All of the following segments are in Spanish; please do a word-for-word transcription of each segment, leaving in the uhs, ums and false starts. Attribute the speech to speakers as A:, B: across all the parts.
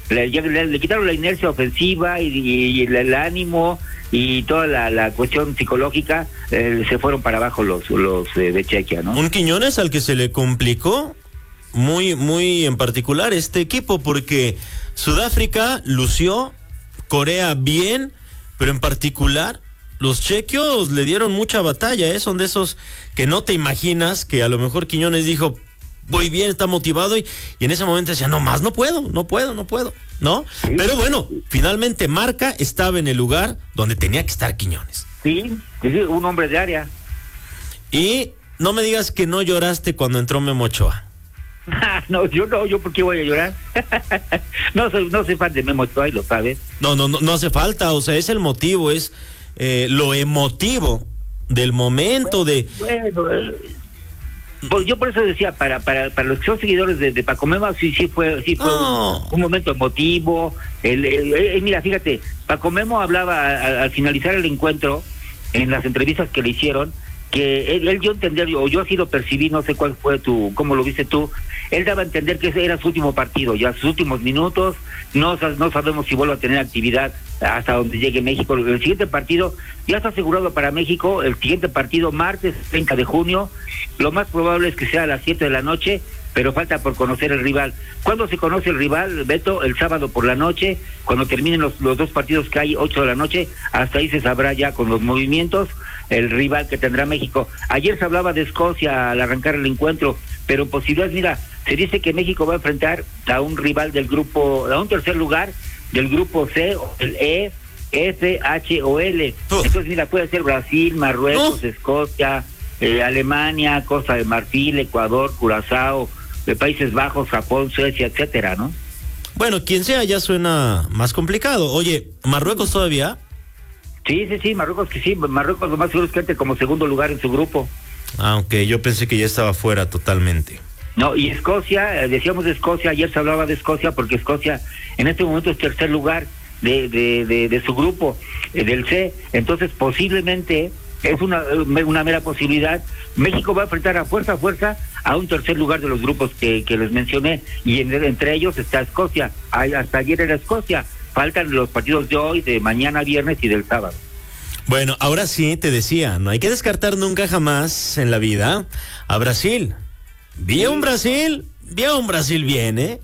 A: le, le, le quitaron la inercia ofensiva y, y, y el, el ánimo y toda la, la cuestión psicológica, eh, se fueron para abajo los, los eh, de Chequia, ¿no?
B: Un Quiñones al que se le complicó muy, muy en particular este equipo, porque Sudáfrica lució, Corea bien, pero en particular los chequios le dieron mucha batalla, ¿eh? Son de esos que no te imaginas, que a lo mejor Quiñones dijo, voy bien, está motivado, y, y en ese momento decía, no más, no puedo, no puedo, no puedo, ¿no? Sí. Pero bueno, finalmente marca, estaba en el lugar donde tenía que estar Quiñones.
A: Sí, un hombre de área.
B: Y no me digas que no lloraste cuando entró Memo Ochoa.
A: No, yo no, yo por qué voy a llorar. no soy, no soy fan de Memo Ochoa, y lo sabes.
B: No, no, no, no hace falta, o sea, es el motivo, es eh, lo emotivo del momento. Bueno, de...
A: Bueno, eh, pues yo por eso decía, para para para los que son seguidores de, de Paco Memo, sí sí fue sí fue
B: oh.
A: un, un momento emotivo. El, el, el, el, mira, fíjate, Paco Memo hablaba a, al finalizar el encuentro, en las entrevistas que le hicieron, que él, él dio a entender, o yo así lo percibí, no sé cuál fue tu, cómo lo viste tú, él daba a entender que ese era su último partido, ya sus últimos minutos, no, no sabemos si vuelve a tener actividad hasta donde llegue México. El siguiente partido ya está asegurado para México, el siguiente partido martes treinta de junio, lo más probable es que sea a las siete de la noche, pero falta por conocer el rival. ¿Cuándo se conoce el rival, Beto? El sábado por la noche, cuando terminen los, los dos partidos que hay, ocho de la noche, hasta ahí se sabrá ya con los movimientos el rival que tendrá México. Ayer se hablaba de Escocia al arrancar el encuentro, pero en posibilidades, mira, se dice que México va a enfrentar a un rival del grupo, a un tercer lugar del grupo C, el E, F, H o L. Uh. Entonces, mira, puede ser Brasil, Marruecos, uh. Escocia, eh, Alemania, Costa de Marfil, Ecuador, Curazao, de Países Bajos, Japón, Suecia, etcétera, ¿no?
B: Bueno, quien sea ya suena más complicado. Oye, ¿Marruecos todavía?
A: Sí, sí, sí, Marruecos que sí, Marruecos lo más seguro es que entre como segundo lugar en su grupo.
B: Ah, ok, yo pensé que ya estaba fuera totalmente.
A: No, y Escocia, decíamos de Escocia, ayer se hablaba de Escocia porque Escocia en este momento es tercer lugar de de, de, de su grupo, eh, del C, entonces posiblemente, es una, una mera posibilidad, México va a enfrentar a fuerza a fuerza a un tercer lugar de los grupos que, que les mencioné, y en, entre ellos está Escocia. Ay, hasta ayer era Escocia, faltan los partidos de hoy, de mañana viernes y del sábado.
B: Bueno, ahora sí te decía, no hay que descartar nunca jamás en la vida a Brasil. Vi a un Brasil, vi a un Brasil bien, ¿eh?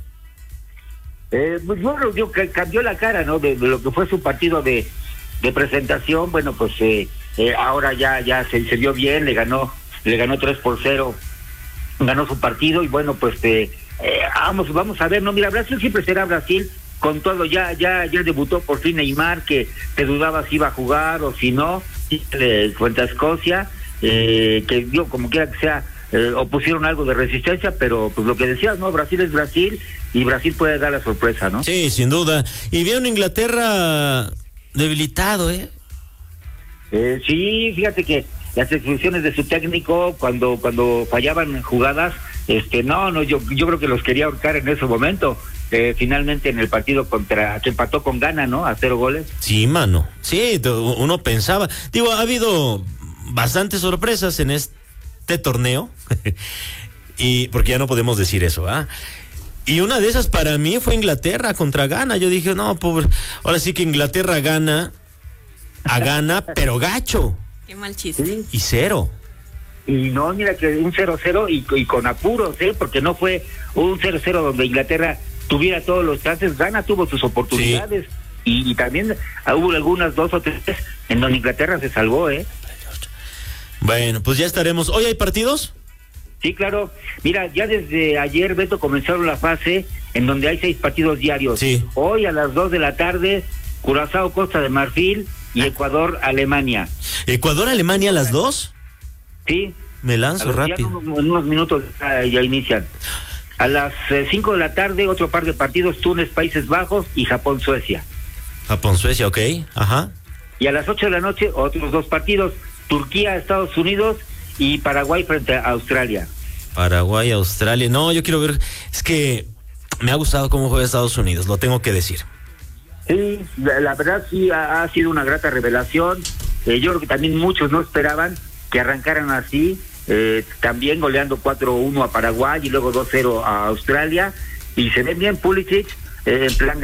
A: Eh, pues bueno, yo, que cambió la cara, ¿no? De, de lo que fue su partido de, de presentación, bueno, pues eh, eh, ahora ya ya se, se vio bien, le ganó le ganó tres por cero, ganó su partido, y bueno, pues eh, eh, vamos vamos a ver, no, mira, Brasil siempre será Brasil, con todo, ya ya ya debutó por fin Neymar, que te dudaba si iba a jugar o si no, le cuenta a Escocia, eh, que dio como quiera que sea, eh, opusieron algo de resistencia, pero pues lo que decías, ¿no? Brasil es Brasil, y Brasil puede dar la sorpresa, ¿no?
B: Sí, sin duda. Y vieron Inglaterra debilitado, ¿eh?
A: Eh, sí, fíjate que las expulsiones de su técnico cuando cuando fallaban jugadas, este no, no, yo yo creo que los quería ahorcar en ese momento. Eh, finalmente en el partido contra, que empató con Ghana, ¿no? A cero goles.
B: Sí, mano. Sí, uno pensaba. Digo, ha habido bastantes sorpresas en este torneo. Y porque ya no podemos decir eso, ¿ah? Y una de esas para mí fue Inglaterra contra Ghana. Yo dije, no, pobre, ahora sí que Inglaterra gana, a Ghana, pero gacho.
C: Qué mal chiste.
A: ¿Sí?
B: Y cero.
A: Y no, mira que un cero cero y, y con apuros, ¿eh? Porque no fue un cero cero donde Inglaterra tuviera todos los chances. Ghana tuvo sus oportunidades, sí. y, y también hubo algunas dos o tres en donde Inglaterra se salvó, ¿eh?
B: Bueno, pues ya estaremos. ¿Hoy hay partidos?
A: Sí, claro. Mira, ya desde ayer, Beto, comenzaron la fase en donde hay seis partidos diarios.
B: Sí.
A: Hoy a las dos de la tarde, Curazao, Costa de Marfil, y Ecuador, Alemania.
B: ¿Ecuador, Alemania a las dos?
A: Sí.
B: Me lanzo rápido.
A: En unos, unos minutos ya, ya inician. A las eh, cinco de la tarde, otro par de partidos, Túnez, Países Bajos, y Japón, Suecia.
B: Japón, Suecia, ok, ajá.
A: Y a las ocho de la noche, otros dos partidos, Turquía, Estados Unidos, y Paraguay frente a Australia.
B: Paraguay, Australia. No, yo quiero ver, es que me ha gustado cómo juega Estados Unidos, lo tengo que decir.
A: Sí, la, la verdad sí ha, ha sido una grata revelación. Eh, yo creo que también muchos no esperaban que arrancaran así, eh, también goleando cuatro uno a Paraguay y luego dos cero a Australia, y se ven bien Pulisic, eh, en plan